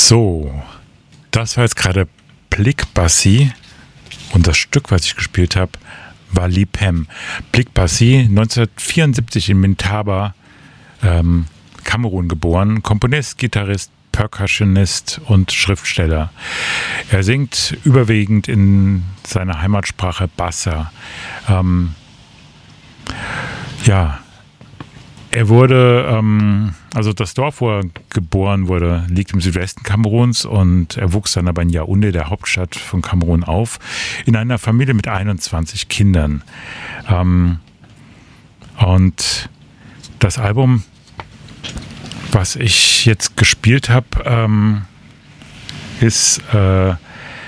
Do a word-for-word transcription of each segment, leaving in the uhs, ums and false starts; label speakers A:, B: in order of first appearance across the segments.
A: So, das war jetzt gerade Blik Bassi und das Stück, was ich gespielt habe, war Lipem. Blik Bassi, neunzehnhundertvierundsiebzig in Mintaba, ähm, Kamerun geboren, Komponist, Gitarrist, Percussionist und Schriftsteller. Er singt überwiegend in seiner Heimatsprache Bassa. Ähm, ja, er wurde, ähm, also das Dorf, wo er geboren wurde, liegt im Südwesten Kameruns und er wuchs dann aber in Yaoundé, der Hauptstadt von Kamerun, auf, in einer Familie mit einundzwanzig Kindern. Ähm, und das Album, was ich jetzt gespielt habe, ähm, ist äh,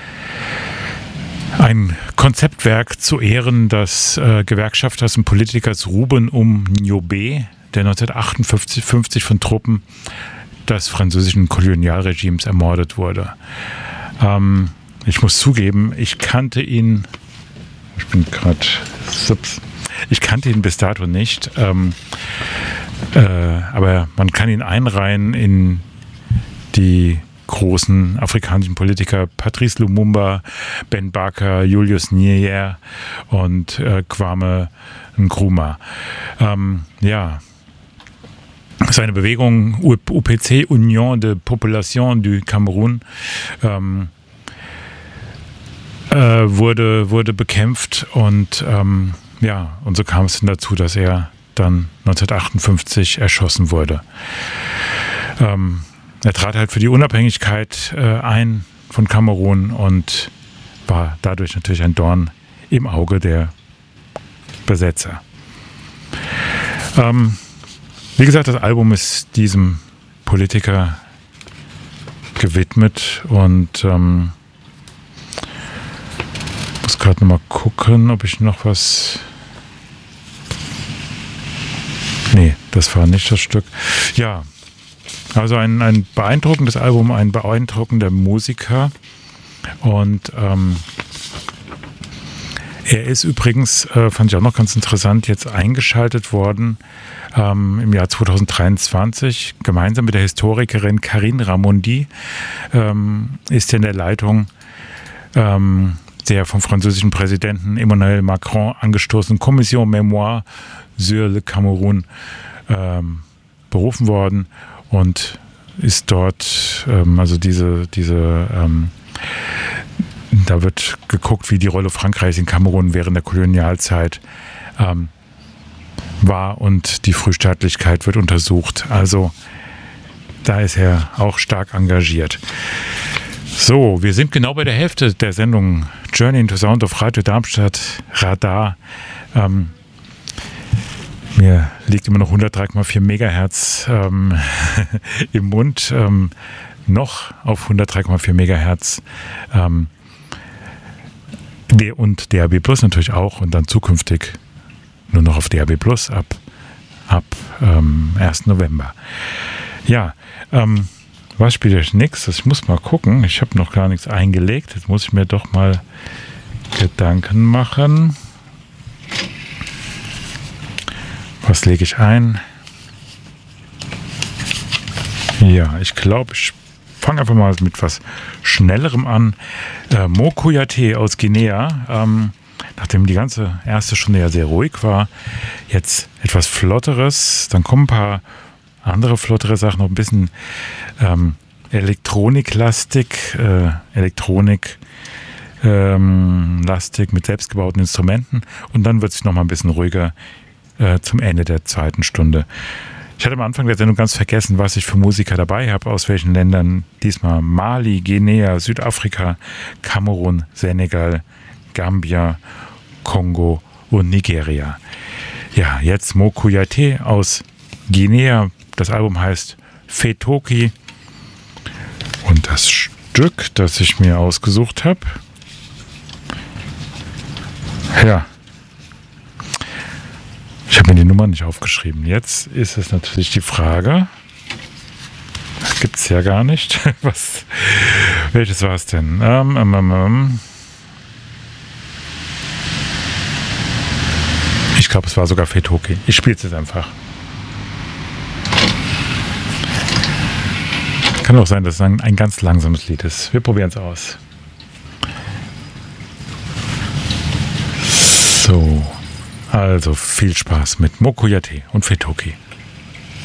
A: ein Konzeptwerk zu Ehren des äh, Gewerkschafters und Politikers Ruben Um-Nyobe, der neunzehnhundertachtundfünfzig fünfzig von Truppen des französischen Kolonialregimes ermordet wurde. Ähm, ich muss zugeben, ich kannte ihn, ich bin gerade, ich kannte ihn bis dato nicht, ähm, äh, aber man kann ihn einreihen in die großen afrikanischen Politiker Patrice Lumumba, Ben Barka, Julius Nyerere und äh, Kwame Nkrumah. Ähm, ja, seine Bewegung U P C, Union de Population du Cameroun, ähm, äh, wurde, wurde bekämpft und ähm, ja, und so kam es dann dazu, dass er dann neunzehnhundertachtundfünfzig erschossen wurde. Ähm, er trat halt für die Unabhängigkeit äh, ein von Kamerun und war dadurch natürlich ein Dorn im Auge der Besetzer. Ähm, wie gesagt, das Album ist diesem Politiker gewidmet und ähm, muss gerade noch mal gucken, ob ich noch was... Nee, das war nicht das Stück. Ja, also ein, ein beeindruckendes Album, ein beeindruckender Musiker und ähm, er ist übrigens, äh, fand ich auch noch ganz interessant, jetzt eingeschaltet worden ähm, im Jahr zweitausenddreiundzwanzig. Gemeinsam mit der Historikerin Karine Raimondi ähm, ist er in der Leitung ähm, der vom französischen Präsidenten Emmanuel Macron angestoßenen Kommission Mémoire sur le Cameroun ähm, berufen worden und ist dort, ähm, also diese, diese ähm, da wird geguckt, wie die Rolle Frankreichs in Kamerun während der Kolonialzeit ähm, war und die Frühstaatlichkeit wird untersucht. Also da ist er auch stark engagiert. So, wir sind genau bei der Hälfte der Sendung Journey into Sound of Radio Darmstadt Radar. Ähm, mir liegt immer noch hundertdrei Komma vier Megahertz ähm, im Mund, ähm, noch auf hundertdrei Komma vier Megahertz. Ähm, und D A B Plus natürlich auch und dann zukünftig nur noch auf D A B Plus ab, ab ähm, ersten November. Ja, ähm, was spiele ich nichts? Ich muss mal gucken. Ich habe noch gar nichts eingelegt. Jetzt muss ich mir doch mal Gedanken machen. Was lege ich ein? Ja, ich glaube, ich fange einfach mal mit was Schnellerem an. Äh, Mo Kouyaté aus Guinea. Ähm, nachdem die ganze erste Stunde ja sehr ruhig war, jetzt etwas Flotteres. Dann kommen ein paar andere flottere Sachen, noch ein bisschen ähm, Elektroniklastik, äh, Elektronik ähm, lastig mit selbstgebauten Instrumenten und dann wird es noch mal ein bisschen ruhiger äh, zum Ende der zweiten Stunde. Ich hatte am Anfang der Sendung ganz vergessen, was ich für Musiker dabei habe, aus welchen Ländern. Diesmal Mali, Guinea, Südafrika, Kamerun, Senegal, Gambia, Kongo und Nigeria. Ja, jetzt Mo Kouyaté aus Guinea. Das Album heißt Fetoki. Und das Stück, das ich mir ausgesucht habe, ja, ich habe mir die Nummer nicht aufgeschrieben. Jetzt ist es natürlich die Frage, das gibt es ja gar nicht. Was, welches war es denn? Ähm, ähm, ähm. Ich glaube, es war sogar Fetoki. Ich spiele es jetzt einfach. Kann auch sein, dass es ein, ein ganz langsames Lied ist. Wir probieren es aus. So, also viel Spaß mit Mokoyate und Fetoki.